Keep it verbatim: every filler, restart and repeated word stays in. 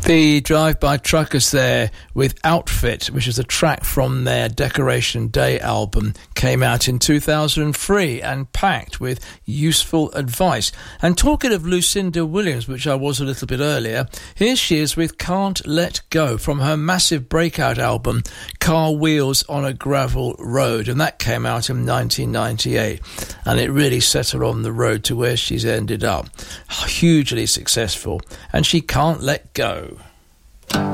The Drive-By Truckers there with Outfit, which is a track from their Decoration Day album, came out in two thousand three and packed with useful advice. And talking of Lucinda Williams, which I was a little bit earlier, here she is with Can't Let Go from her massive breakout album Car Wheels on a Gravel Road, and that came out in nineteen ninety-eight, and it really set her on the road to where she's ended up. Hugely successful, and she can't let go.